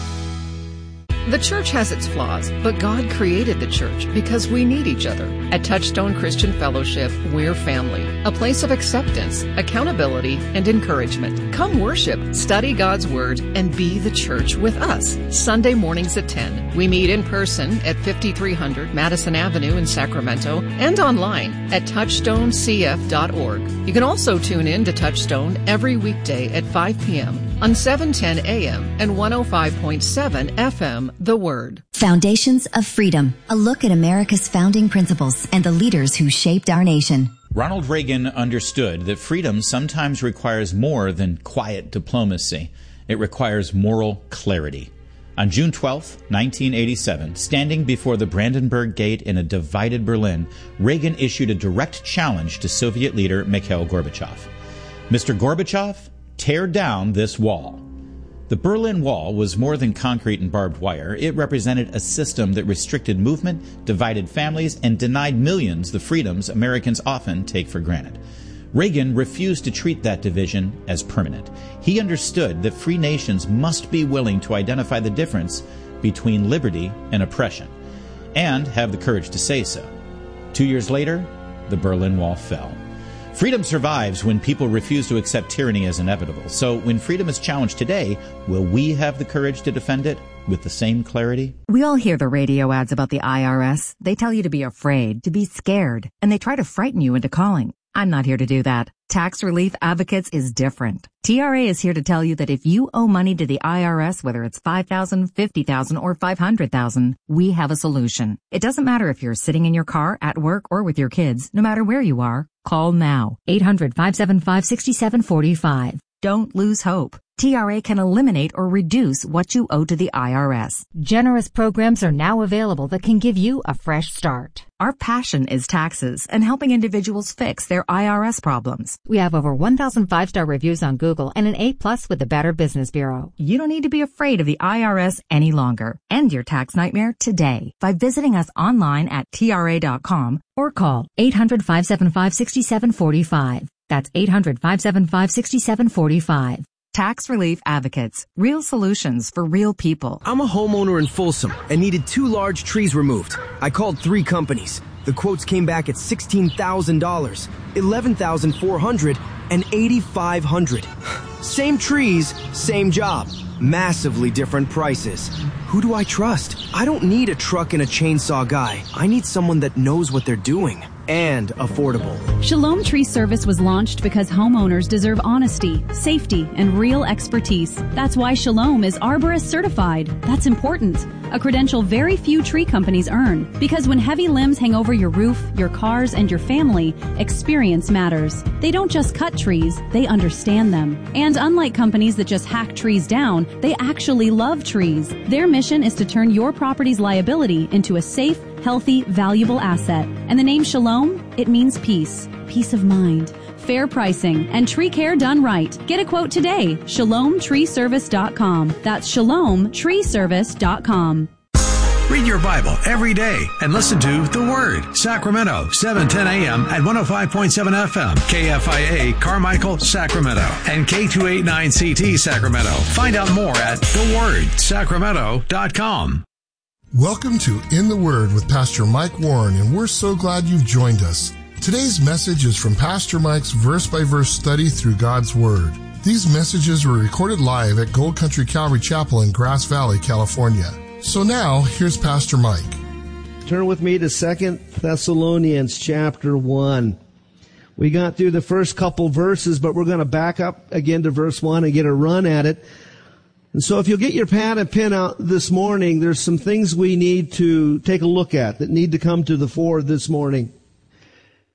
[SPEAKER 5] The church has its flaws, but God created the church because we need each other. At Touchstone Christian Fellowship, we're family, a place of acceptance, accountability, and encouragement. Come worship, study God's Word, and be the church with us. Sunday mornings at ten. We meet in person at fifty-three hundred Madison Avenue in Sacramento and online at touchstone c f dot org. You can also tune in to Touchstone every weekday at five p.m. on seven ten a.m. and one oh five point seven F M, The Word.
[SPEAKER 12] Foundations of Freedom, a look at America's founding principles and the leaders who shaped our nation.
[SPEAKER 13] Ronald Reagan understood that freedom sometimes requires more than quiet diplomacy. It requires moral clarity. On June twelfth, nineteen eighty-seven, standing before the Brandenburg Gate in a divided Berlin, Reagan issued a direct challenge to Soviet leader Mikhail Gorbachev. Mister Gorbachev, tear down this wall. The Berlin Wall was more than concrete and barbed wire. It represented a system that restricted movement, divided families, and denied millions the freedoms Americans often take for granted. Reagan refused to treat that division as permanent. He understood that free nations must be willing to identify the difference between liberty and oppression, and have the courage to say so. Two years later, the Berlin Wall fell. Freedom survives when people refuse to accept tyranny as inevitable. So when freedom is challenged today, will we have the courage to defend it with the same clarity?
[SPEAKER 14] We all hear the radio ads about the I R S. They tell you to be afraid, to be scared, and they try to frighten you into calling. I'm not here to do that. Tax Relief Advocates is different. T R A is here to tell you that if you owe money to the I R S, whether it's five thousand dollars, fifty thousand dollars, or five hundred thousand dollars, we have a solution. It doesn't matter if you're sitting in your car, at work, or with your kids. No matter where you are, call now. eight hundred, five seven five, six seven four five. Don't lose hope. T R A can eliminate or reduce what you owe to the I R S.
[SPEAKER 15] Generous programs are now available that can give you a fresh start.
[SPEAKER 14] Our passion is taxes and helping individuals fix their I R S problems.
[SPEAKER 15] We have over one thousand five-star reviews on Google and an A plus with the Better Business Bureau.
[SPEAKER 14] You don't need to be afraid of the I R S any longer. End your tax nightmare today by visiting us online at T R A dot com or call eight hundred, five seven five, six seven four five. That's eight hundred, five seven five, six seven four five. Tax Relief Advocates. Real solutions for real people.
[SPEAKER 16] I'm a homeowner in Folsom and needed two large trees removed. I called three companies. The quotes came back at sixteen thousand dollars, eleven thousand four hundred dollars, and eight thousand five hundred dollars. Same trees, same job. Massively different prices. Who do I trust? I don't need a truck and a chainsaw guy. I need someone that knows what they're doing. And affordable.
[SPEAKER 17] Shalom Tree Service was launched because homeowners deserve honesty, safety, and real expertise. That's why Shalom is Arborist certified. That's important. A credential very few tree companies earn. Because when heavy limbs hang over your roof, your cars, and your family, experience matters. They don't just cut trees, they understand them. And unlike companies that just hack trees down, they actually love trees. Their mission is to turn your property's liability into a safe, healthy, valuable asset. And the name Shalom, it means peace, peace of mind, fair pricing, and tree care done right. Get a quote today. shalom tree service dot com. That's shalom tree service dot com.
[SPEAKER 3] Read your Bible every day and listen to The Word, Sacramento, seven ten a.m. at one oh five point seven F M, K F I A, Carmichael, Sacramento, and K two eighty-nine C T, Sacramento. Find out more at the word sacramento dot com.
[SPEAKER 18] Welcome to In the Word with Pastor Mike Warren, and we're so glad you've joined us. Today's message is from Pastor Mike's verse-by-verse study through God's Word. These messages were recorded live at Gold Country Calvary Chapel in Grass Valley, California. So now, here's Pastor Mike.
[SPEAKER 19] Turn with me to Second Thessalonians chapter one. We got through the first couple verses, but we're going to back up again to verse one and get a run at it. And so if you'll get your pad and pen out this morning, there's some things we need to take a look at that need to come to the fore this morning.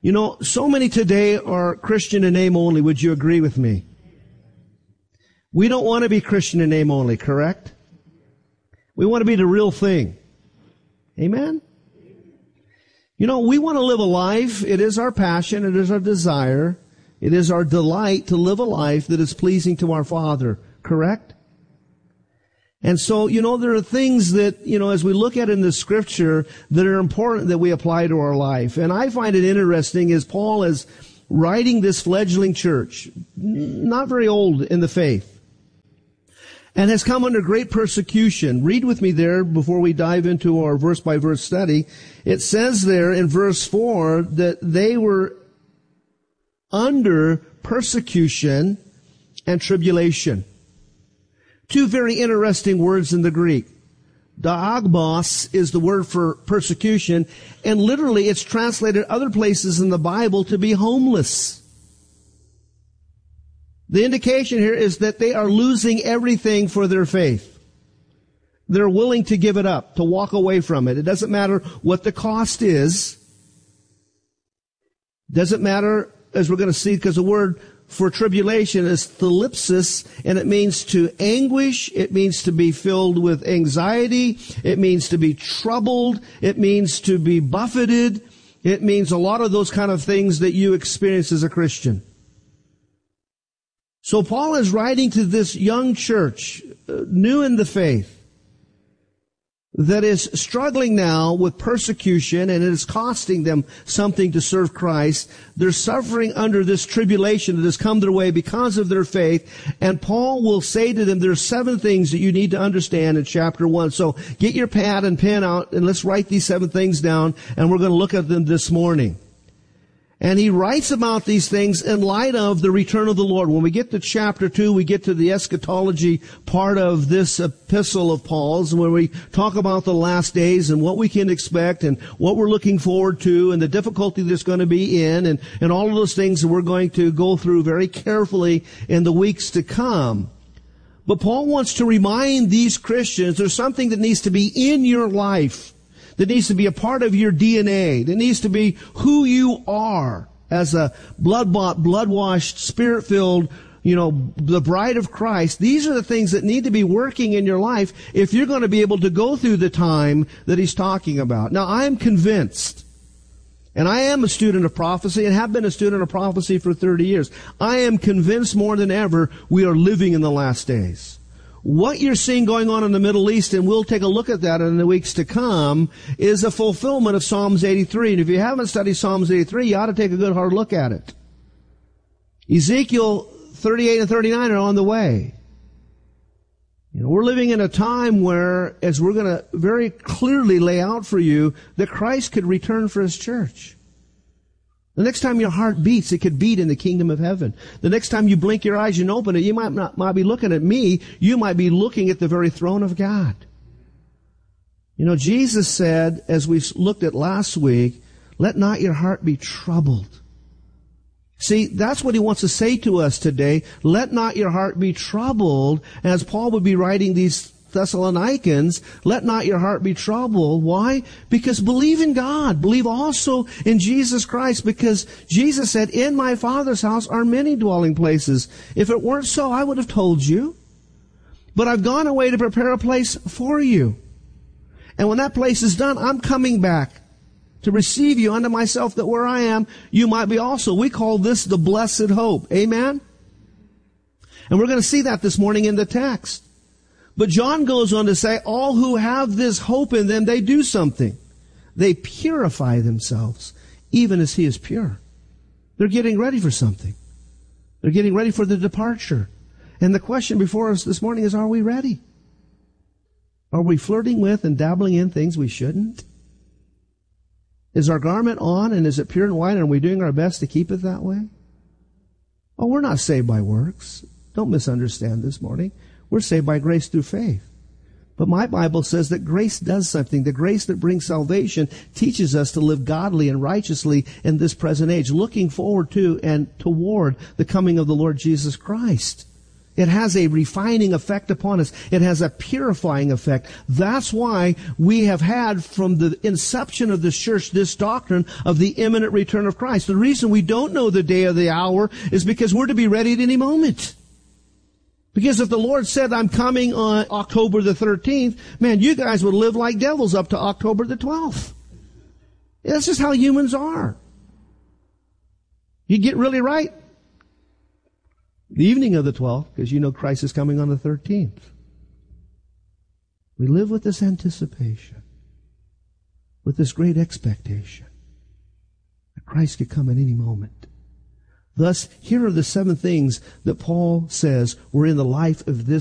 [SPEAKER 19] You know, so many today are Christian in name only. Would you agree with me? We don't want to be Christian in name only, correct? We want to be the real thing. Amen? You know, we want to live a life. It is our passion. It is our desire. It is our delight to live a life that is pleasing to our Father, correct? And so, you know, there are things that, you know, as we look at in the Scripture that are important that we apply to our life. And I find it interesting as Paul is writing this fledgling church, not very old in the faith, and has come under great persecution. Read with me there before we dive into our verse-by-verse study. It says there in verse four that they were under persecution and tribulation. Two very interesting words in the Greek. Daagbos is the word for persecution, and literally it's translated other places in the Bible to be homeless. The indication here is that they are losing everything for their faith. They're willing to give it up, to walk away from it. It doesn't matter what the cost is. Doesn't matter, as we're going to see, because the word for tribulation is thlipsis, and it means to anguish. It means to be filled with anxiety. It means to be troubled. It means to be buffeted. It means a lot of those kind of things that you experience as a Christian. So Paul is writing to this young church, uh, new in the faith, that is struggling now with persecution, and it is costing them something to serve Christ. They're suffering under this tribulation that has come their way because of their faith. And Paul will say to them, there are seven things that you need to understand in chapter one. So get your pad and pen out and let's write these seven things down, and we're going to look at them this morning. And he writes about these things in light of the return of the Lord. When we get to chapter two, we get to the eschatology part of this epistle of Paul's, where we talk about the last days and what we can expect and what we're looking forward to and the difficulty that's going to be in and, and all of those things that we're going to go through very carefully in the weeks to come. But Paul wants to remind these Christians there's something that needs to be in your life, that needs to be a part of your D N A, that needs to be who you are as a blood-bought, blood-washed, spirit-filled, you know, the bride of Christ. These are the things that need to be working in your life if you're going to be able to go through the time that he's talking about. Now, I am convinced, and I am a student of prophecy and have been a student of prophecy for thirty years. I am convinced more than ever we are living in the last days. What you're seeing going on in the Middle East, and we'll take a look at that in the weeks to come, is a fulfillment of Psalms eighty-three. And if you haven't studied Psalms eighty-three, you ought to take a good hard look at it. Ezekiel thirty-eight and thirty-nine are on the way. You know, we're living in a time where, as we're going to very clearly lay out for you, that Christ could return for His church. The next time your heart beats, it could beat in the kingdom of heaven. The next time you blink your eyes and open it, you might not might be looking at me. You might be looking at the very throne of God. You know, Jesus said, as we looked at last week, let not your heart be troubled. See, that's what he wants to say to us today. Let not your heart be troubled. As Paul would be writing these Thessalonians, let not your heart be troubled. Why? Because believe in God. Believe also in Jesus Christ, because Jesus said, in my Father's house are many dwelling places. If it weren't so, I would have told you. But I've gone away to prepare a place for you. And when that place is done, I'm coming back to receive you unto myself, that where I am, you might be also. We call this the blessed hope. Amen? And we're going to see that this morning in the text. But John goes on to say, all who have this hope in them, they do something. They purify themselves, even as He is pure. They're getting ready for something. They're getting ready for the departure. And the question before us this morning is, are we ready? Are we flirting with and dabbling in things we shouldn't? Is our garment on, and is it pure and white, and are we doing our best to keep it that way? Oh, we're not saved by works. Don't misunderstand this morning. We're saved by grace through faith. But my Bible says that grace does something. The grace that brings salvation teaches us to live godly and righteously in this present age, looking forward to and toward the coming of the Lord Jesus Christ. It has a refining effect upon us. It has a purifying effect. That's why we have had from the inception of this church this doctrine of the imminent return of Christ. The reason we don't know the day or the hour is because we're to be ready at any moment. Because if the Lord said, I'm coming on October the thirteenth, man, you guys would live like devils up to October the twelfth. That's just how humans are. You get really right the evening of the twelfth, because you know Christ is coming on the thirteenth. We live with this anticipation, with this great expectation that Christ could come at any moment. Thus, here are the seven things that Paul says were in the life of this